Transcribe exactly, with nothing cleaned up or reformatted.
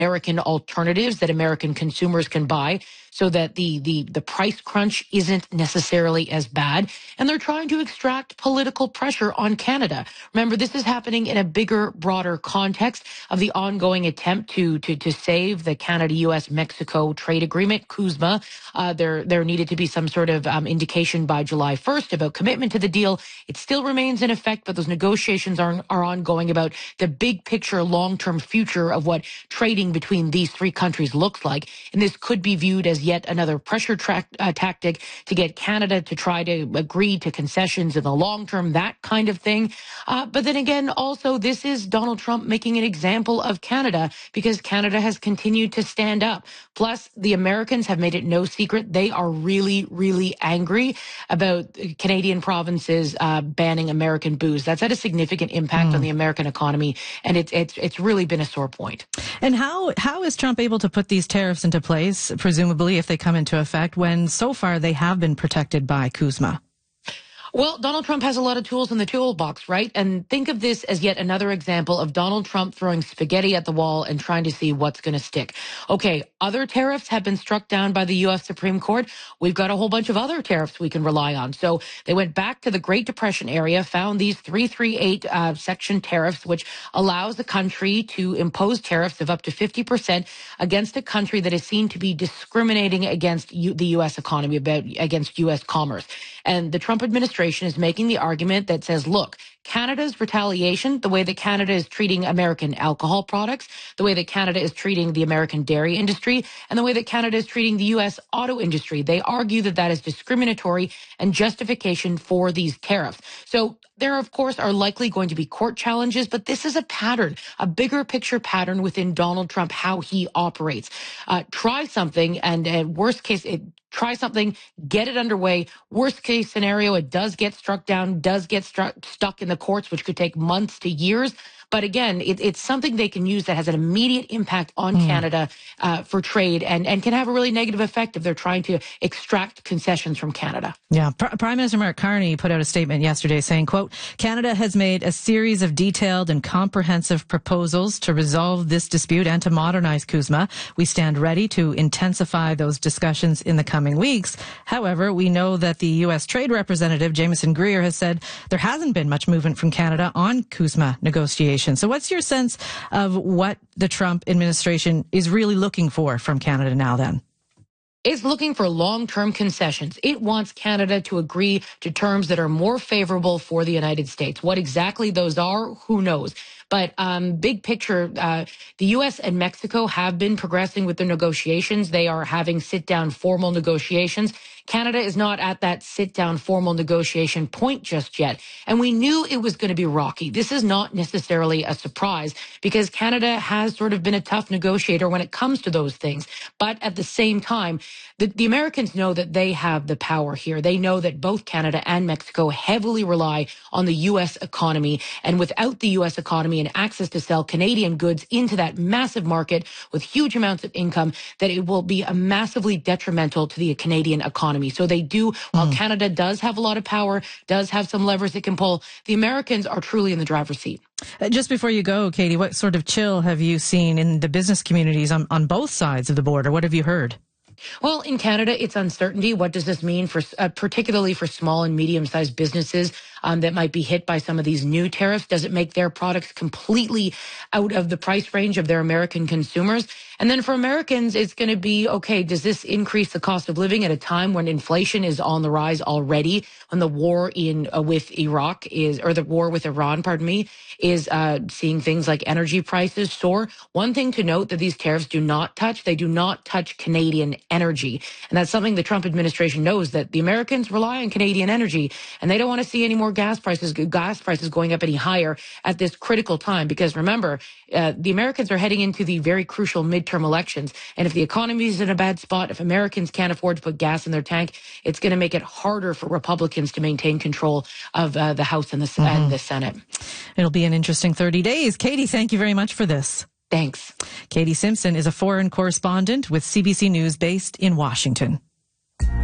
American alternatives that American consumers can buy so that the, the, the price crunch isn't necessarily as bad. And they're trying to extract political pressure on Canada. Remember, this is happening in a bigger, broader context of the ongoing attempt to, to, to save the Canada, U S, Mexico trade agreement, CUSMA. Uh, there, there needed to be some sort of um, indication by July first about commitment to the deal. It still remains in effect, but those negotiations are, are ongoing about the big picture, long-term future of what trading between these three countries looks like. And this could be viewed as yet another pressure tra- uh, tactic to get Canada to try to agree to concessions in the long term, that kind of thing. Uh, but then again, also, this is Donald Trump making an example of Canada because Canada has continued to stand up. Plus, the Americans have made it no secret they are really, really angry about Canadian provinces uh, banning American booze. That's had a significant impact mm. on the American economy, and it's it's it's really been a sore point. And how how is Trump able to put these tariffs into place, presumably if they come into effect, when so far they have been protected by CUSMA? Well, Donald Trump has a lot of tools in the toolbox, right? And think of this as yet another example of Donald Trump throwing spaghetti at the wall and trying to see what's going to stick. Okay, other tariffs have been struck down by the U S Supreme Court. We've got a whole bunch of other tariffs we can rely on. So they went back to the Great Depression area, found these three thirty-eight uh, section tariffs, which allows the country to impose tariffs of up to fifty percent against a country that is seen to be discriminating against U- the U S economy, about, against U S commerce. And the Trump administration is making the argument that says, look, Canada's retaliation, the way that Canada is treating American alcohol products, the way that Canada is treating the American dairy industry, and the way that Canada is treating the U S auto industry, they argue that that is discriminatory and justification for these tariffs. So there, of course, are likely going to be court challenges, but this is a pattern, a bigger picture pattern within Donald Trump, how he operates. Uh, try something, and uh, worst case, it, try something, get it underway. Worst case scenario, it does get struck down, does get struck, stuck in the courts, which could take months to years. But again, it, it's something they can use that has an immediate impact on mm. Canada uh, for trade and, and can have a really negative effect if they're trying to extract concessions from Canada. Yeah. P- Prime Minister Mark Carney put out a statement yesterday saying, quote, Canada has made a series of detailed and comprehensive proposals to resolve this dispute and to modernize CUSMA. We stand ready to intensify those discussions in the coming weeks. However, we know that the U S Trade Representative, Jameson Greer, has said there hasn't been much movement from Canada on CUSMA negotiations. So what's your sense of what the Trump administration is really looking for from Canada now then? It's looking for long-term concessions. It wants Canada to agree to terms that are more favorable for the United States. What exactly those are, who knows? But um, big picture, uh, the U S and Mexico have been progressing with their negotiations. They are having sit-down formal negotiations. Canada is not at that sit-down formal negotiation point just yet. And we knew it was going to be rocky. This is not necessarily a surprise because Canada has sort of been a tough negotiator when it comes to those things. But at the same time, the, the Americans know that they have the power here. They know that both Canada and Mexico heavily rely on the U S economy. And without the U S economy and access to sell Canadian goods into that massive market with huge amounts of income, that it will be a massively detrimental to the Canadian economy. So they do, while mm. Canada does have a lot of power, does have some levers it can pull, the Americans are truly in the driver's seat. Uh, just before you go, Katie, what sort of chill have you seen in the business communities on, on both sides of the border? What have you heard? Well, in Canada, it's uncertainty. What does this mean for, uh, particularly for small and medium-sized businesses um, that might be hit by some of these new tariffs? Does it make their products completely out of the price range of their American consumers? And then for Americans, it's going to be, okay, does this increase the cost of living at a time when inflation is on the rise already, when the war in uh, with Iraq is, or the war with Iran, pardon me, is uh, seeing things like energy prices soar? One thing to note that these tariffs do not touch, they do not touch Canadian energy. And that's something the Trump administration knows, that the Americans rely on Canadian energy, and they don't want to see any more gas prices, gas prices going up any higher at this critical time. Because remember, uh, the Americans are heading into the very crucial midterm elections. And if the economy is in a bad spot, if Americans can't afford to put gas in their tank, it's going to make it harder for Republicans to maintain control of uh, the House and the, mm-hmm. and the Senate. It'll be an interesting thirty days. Katie, thank you very much for this. Thanks. Katie Simpson is a foreign correspondent with C B C News based in Washington.